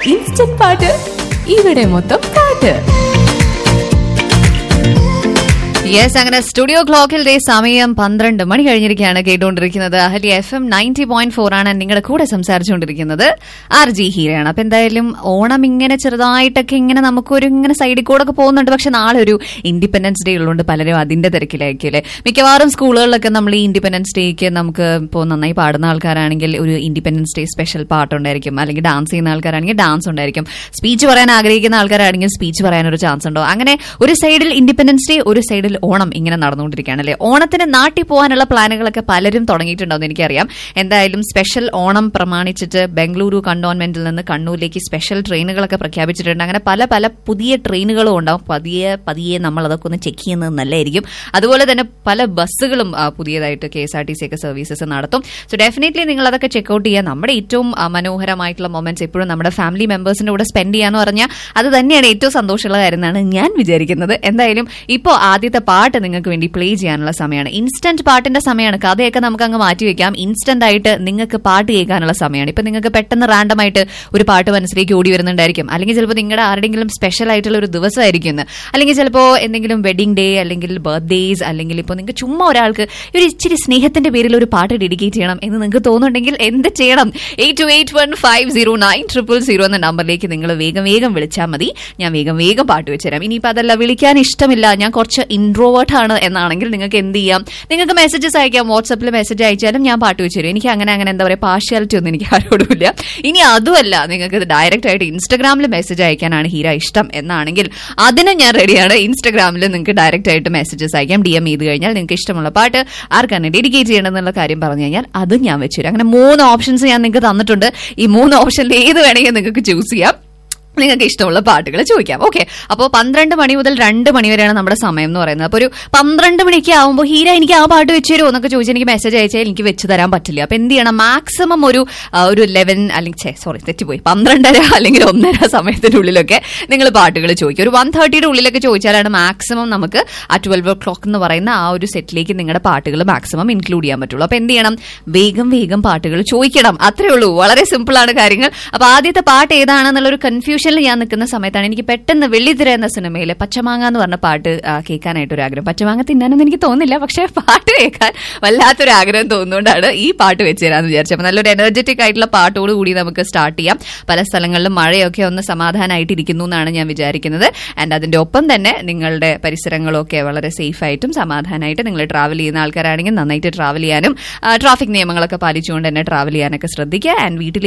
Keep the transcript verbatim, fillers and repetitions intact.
Instant പാട്ട് ഇവിടെ മൊത്തം പാട്ട്. യെസ്, അങ്ങനെ സ്റ്റുഡിയോ ക്ലോക്കിൽ ദേ സമയം പന്ത്രണ്ട് മണി കഴിഞ്ഞിരിക്കുകയാണ്. കേട്ടുകൊണ്ടിരിക്കുന്നത് Ahalya F M ninety point four ആണ്. നിങ്ങളുടെ കൂടെ സംസാരിച്ചുകൊണ്ടിരിക്കുന്നത് ആർ ജി ഹീരയാണ്. അപ്പൊ എന്തായാലും ഓണം ഇങ്ങനെ ചെറുതായിട്ടൊക്കെ ഇങ്ങനെ നമുക്കൊരു ഇങ്ങനെ സൈഡിൽ കൂടെ ഒക്കെ പോകുന്നുണ്ട്. പക്ഷെ നാളെ ഒരു ഇൻഡിപെൻഡൻസ് ഡേ ഉള്ളതുകൊണ്ട് പലരും അതിന്റെ തിരക്കിലായിരിക്കും അല്ലേ. മിക്കവാറും സ്കൂളുകളിലൊക്കെ നമ്മൾ ഈ ഇൻഡിപെൻഡൻസ് ഡേക്ക് നമുക്ക് ഇപ്പോൾ നന്നായി പാടുന്ന ആൾക്കാരാണെങ്കിൽ ഒരു ഇൻഡിപെൻഡൻസ് ഡേ സ്പെഷ്യൽ പാട്ടുണ്ടായിരിക്കും, അല്ലെങ്കിൽ ഡാൻസ് ചെയ്യുന്ന ആൾക്കാരാണെങ്കിൽ ഡാൻസ് ഉണ്ടായിരിക്കും, സ്പീച്ച് പറയാൻ ആഗ്രഹിക്കുന്ന ആൾക്കാരാണെങ്കിൽ സ്പീച്ച് പറയാനൊരു ചാൻസ് ഉണ്ടോ. അങ്ങനെ ഒരു സൈഡിൽ ഇൻഡിപെൻഡൻസ് ഡേ, ഒരു സൈഡിൽ ഓണം ഇങ്ങനെ നടന്നുകൊണ്ടിരിക്കുകയാണ് അല്ലേ. ഓണത്തിന് നാട്ടിൽ പോകാനുള്ള പ്ലാനുകളൊക്കെ പലരും തുടങ്ങിയിട്ടുണ്ടാവും എനിക്കറിയാം. എന്തായാലും സ്പെഷ്യൽ ഓണം പ്രമാണിച്ചിട്ട് ബംഗളൂരു കണ്ടോൺമെന്റിൽ നിന്ന് കണ്ണൂരിലേക്ക് സ്പെഷ്യൽ ട്രെയിനുകളൊക്കെ പ്രഖ്യാപിച്ചിട്ടുണ്ട്. അങ്ങനെ പല പല പുതിയ ട്രെയിനുകളും ഉണ്ടാവും. പതിയെ പതിയെ നമ്മൾ അതൊക്കെ ഒന്ന് ചെക്ക് ചെയ്യുന്നത് നല്ലതായിരിക്കും. അതുപോലെ തന്നെ പല ബസ്സുകളും പുതിയതായിട്ട് K S R T C ഒക്കെ സർവീസസ് നടത്തും. സോ ഡെഫിനറ്റ്ലി നിങ്ങൾ അതൊക്കെ ചെക്ക്ഔട്ട് ചെയ്യുക. നമ്മുടെ ഏറ്റവും മനോഹരമായിട്ടുള്ള മൊമെന്റ്സ് എപ്പോഴും നമ്മുടെ ഫാമിലി മെമ്പേഴ്സിന്റെ കൂടെ സ്പെൻഡ് ചെയ്യാന്ന് പറഞ്ഞാൽ അത് തന്നെയാണ് ഏറ്റവും സന്തോഷമുള്ള കാര്യം എന്നാണ് ഞാൻ വിചാരിക്കുന്നത്. എന്തായാലും ഇപ്പോൾ ആദ്യത്തെ പാട്ട് നിങ്ങൾക്ക് വേണ്ടി പ്ലേ ചെയ്യാനുള്ള സമയമാണ്. ഇൻസ്റ്റന്റ് പാട്ടിന്റെ സമയമാണ്. കഥയൊക്കെ നമുക്ക് അങ്ങ് മാറ്റിവെക്കാം. ഇൻസ്റ്റന്റ് ആയിട്ട് നിങ്ങൾക്ക് പാട്ട് കേൾക്കാനുള്ള സമയമാണ്. ഇപ്പൊ നിങ്ങൾക്ക് പെട്ടെന്ന് റാൻഡം ആയിട്ട് ഒരു പാട്ട് മനസ്സിലേക്ക് ഓടി വരുന്നുണ്ടായിരിക്കും, അല്ലെങ്കിൽ ചിലപ്പോൾ നിങ്ങളുടെ ആരുടെങ്കിലും സ്പെഷ്യൽ ആയിട്ടുള്ള ഒരു ദിവസമായിരിക്കും, അല്ലെങ്കിൽ ചിലപ്പോൾ എന്തെങ്കിലും വെഡിങ് ഡേ, അല്ലെങ്കിൽ ബർത്ത്ഡേസ്, അല്ലെങ്കിൽ ഇപ്പോൾ നിങ്ങൾക്ക് ചുമ്മാ ഒരാൾക്ക് ഒരു ഇച്ചിരി സ്നേഹത്തിന്റെ പേരിൽ ഒരു പാട്ട് ഡെഡിക്കേറ്റ് ചെയ്യണം എന്ന് നിങ്ങൾക്ക് തോന്നുന്നുണ്ടെങ്കിൽ എന്ത് ചെയ്യണം? Eight to eight one five zero nine triple zero എന്ന നമ്പറിലേക്ക് നിങ്ങൾ വേഗം വേഗം വിളിച്ചാൽ മതി. ഞാൻ വേഗം വേഗം പാട്ട് വെച്ചുതരാം. ഇനിയിപ്പോൾ അതല്ല, വിളിക്കാൻ ഇഷ്ടമില്ല, ഞാൻ കുറച്ച് ഇൻട്രോവേർട്ട് ആണ് എന്നാണെങ്കിൽ നിങ്ങൾക്ക് എന്ത് ചെയ്യാം? നിങ്ങൾക്ക് മെസ്സേജസ് അയക്കാം. വാട്സാപ്പിൽ മെസ്സേജ് അയച്ചാലും ഞാൻ പാട്ട് വെച്ചു തരും. എനിക്ക് അങ്ങനെ അങ്ങനെ എന്താ പറയുക പാർഷ്യാലിറ്റി ഒന്നും എനിക്ക് ആരോടുമില്ല. ഇനി അതുമല്ല, നിങ്ങൾക്ക് ഡയറക്റ്റ് ആയിട്ട് ഇൻസ്റ്റാഗ്രാമിൽ മെസ്സേജ് അയക്കാനാണ് ഹീര ഇഷ്ടം എന്നാണെങ്കിൽ അതിനും ഞാൻ റെഡിയാണ്. ഇൻസ്റ്റാഗ്രാമിൽ നിങ്ങൾക്ക് ഡയറക്റ്റ് ആയിട്ട് മെസ്സേജസ് അയക്കാം. ഡി എം ചെയ്ത് കഴിഞ്ഞാൽ നിങ്ങൾക്ക് ഇഷ്ടമുള്ള പാട്ട് ആർക്കാണ് ഡെഡിക്കേറ്റ് ചെയ്യണമെന്നുള്ള കാര്യം പറഞ്ഞു കഴിഞ്ഞാൽ അതും ഞാൻ വെച്ചു തരും. അങ്ങനെ മൂന്ന് ഓപ്ഷൻസ് ഞാൻ നിങ്ങൾക്ക് തന്നിട്ടുണ്ട്. ഈ മൂന്ന് ഓപ്ഷനിൽ ഏത് വേണമെങ്കിൽ നിങ്ങൾക്ക് ചൂസ് ചെയ്യാം. നിങ്ങൾക്ക് ഇഷ്ടമുള്ള പാട്ടുകൾ ചോദിക്കാം. ഓക്കെ, അപ്പോൾ പന്ത്രണ്ട് മണി മുതൽ രണ്ട് മണി വരെയാണ് നമ്മുടെ സമയം എന്ന് പറയുന്നത്. അപ്പോൾ ഒരു പന്ത്രണ്ട് മണിക്ക് ആകുമ്പോൾ ഹീര എനിക്ക് ആ പാട്ട് വെച്ച് തരുമോ എന്നൊക്കെ ചോദിച്ചാൽ എനിക്ക് മെസ്സേജ് അയച്ചാൽ എനിക്ക് വെച്ച് തരാൻ പറ്റില്ല. അപ്പോൾ എന്ത് ചെയ്യണം? മാക്സിമം ഒരു ഒരു ലെവൻ അല്ലെങ്കിൽ സോറി തെറ്റിപ്പോയി പന്ത്രണ്ടര അല്ലെങ്കിൽ ഒന്നര സമയത്തിനുള്ളിലൊക്കെ നിങ്ങൾ പാട്ടുകൾ ചോദിക്കും. ഒരു വൺ തേർട്ടിയുടെ ഉള്ളിലൊക്കെ ചോദിച്ചാലാണ് മാക്സിമം നമുക്ക് ആ ട്വൽവ് ഓ ക്ലോക്ക് എന്ന് പറയുന്ന ആ ഒരു സെറ്റിലേക്ക് നിങ്ങളുടെ പാട്ടുകൾ മാക്സിമം ഇൻക്ലൂഡ് ചെയ്യാൻ പറ്റുള്ളൂ. അപ്പോൾ എന്ത് ചെയ്യണം? വേഗം വേഗം പാട്ടുകൾ ചോദിക്കണം. അത്രേ ഉള്ളൂ. വളരെ സിമ്പിളാണ് കാര്യങ്ങൾ. അപ്പോൾ ആദ്യത്തെ പാട്ട് ഏതാണെന്നുള്ളൊരു കൺഫ്യൂഷൻ ഞാൻ നിൽക്കുന്ന സമയത്താണ് എനിക്ക് പെട്ടെന്ന് വെള്ളിത്തിര എന്ന സിനിമയിലെ പച്ചമാങ്ങ എന്ന് പറഞ്ഞ പാട്ട് കേൾക്കാനായിട്ടൊരു ആഗ്രഹം. പച്ചമാങ്ങ തിന്നാനൊന്നും എനിക്ക് തോന്നുന്നില്ല, പക്ഷെ പാട്ട് കേൾക്കാൻ വല്ലാത്തൊരു ആഗ്രഹം തോന്നുന്നതുകൊണ്ടാണ് ഈ പാട്ട് വെച്ച് തരാമെന്ന് വിചാരിച്ചത്. അപ്പോൾ നല്ലൊരു എനർജറ്റിക് ആയിട്ടുള്ള പാട്ടോട് കൂടി നമുക്ക് സ്റ്റാർട്ട് ചെയ്യാം. പല സ്ഥലങ്ങളിലും മഴയൊക്കെ ഒന്ന് സമാധാനമായിട്ടിരിക്കുന്നു എന്നാണ് ഞാൻ വിചാരിക്കുന്നത്. ആൻഡ് അതിന്റെ ഒപ്പം തന്നെ നിങ്ങളുടെ പരിസരങ്ങളൊക്കെ വളരെ സേഫ് ആയിട്ടും സമാധാനമായിട്ട് നിങ്ങൾ ട്രാവൽ ചെയ്യുന്ന ആൾക്കാരാണെങ്കിൽ നന്നായിട്ട് ട്രാവൽ ചെയ്യാനും ട്രാഫിക് നിയമങ്ങളൊക്കെ പാലിച്ചുകൊണ്ട് തന്നെ ട്രാവൽ ചെയ്യാനൊക്കെ ശ്രദ്ധിക്കുക. ആൻഡ് വീട്ടിൽ